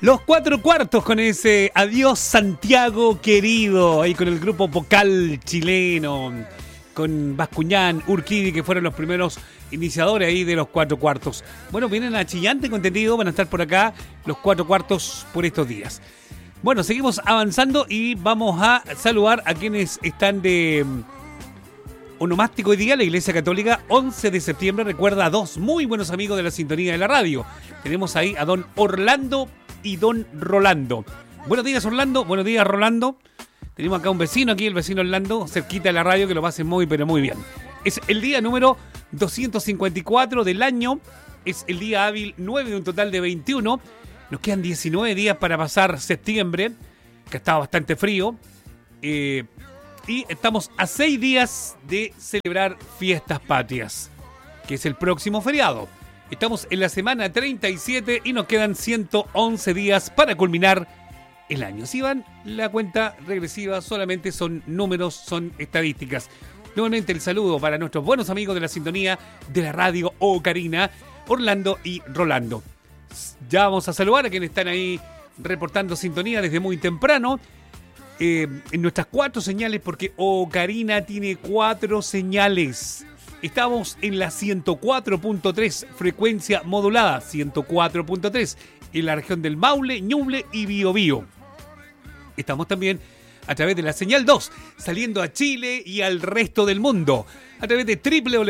Los Cuatro Cuartos con ese Adiós Santiago querido, ahí con el grupo vocal chileno, con Bascuñán, Urquidi, que fueron los primeros iniciadores ahí de los Cuatro Cuartos. Bueno, vienen a Chillán, tengo entendido, van a estar por acá los Cuatro Cuartos por estos días. Bueno, seguimos avanzando y vamos a saludar a quienes están de onomástico hoy día. La Iglesia Católica, 11 de septiembre, recuerda a dos muy buenos amigos de la sintonía de la radio. Tenemos ahí a don Orlando y don Rolando. Buenos días, Orlando. Buenos días, Rolando. Tenemos acá un vecino, aquí el vecino Orlando, cerquita de la radio, que lo pasen muy, pero muy bien. Es el día número 254 del año. Es el día hábil 9 de un total de 21. Nos quedan 19 días para pasar septiembre, que ha estado bastante frío. Y estamos a 6 días de celebrar Fiestas Patrias, que es el próximo feriado. Estamos en la semana 37 y nos quedan 111 días para culminar el año. Si van, la cuenta regresiva solamente son números, son estadísticas. Nuevamente el saludo para nuestros buenos amigos de la sintonía de la radio Ocarina, Orlando y Rolando. Ya vamos a saludar a quienes están ahí reportando sintonía desde muy temprano. En nuestras 4 señales, porque Ocarina tiene 4 señales. Estamos en la 104.3, frecuencia modulada, 104.3, en la región del Maule, Ñuble y Biobío. Estamos también a través de la señal 2, saliendo a Chile y al resto del mundo, a través de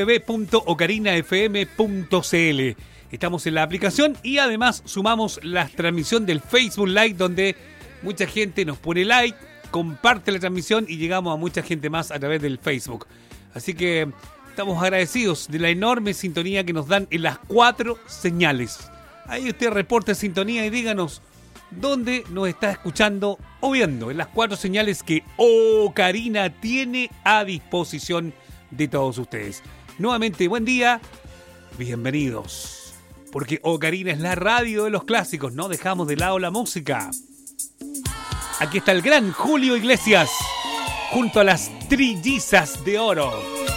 www.ocarinafm.cl. Estamos en la aplicación y además sumamos la transmisión del Facebook Live, donde mucha gente nos pone like, comparte la transmisión y llegamos a mucha gente más a través del Facebook. Así que estamos agradecidos de la enorme sintonía que nos dan en las 4 señales. Ahí usted reporte sintonía y díganos dónde nos está escuchando o viendo en las 4 señales que Ocarina tiene a disposición de todos ustedes. Nuevamente, buen día, bienvenidos, porque Ocarina es la radio de los clásicos, no dejamos de lado la música. Aquí está el gran Julio Iglesias, junto a las Trillizas de Oro.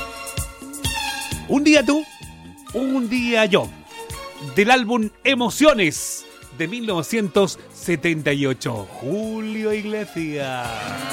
Un día tú, un día yo, del álbum Emociones de 1978. Julio Iglesias.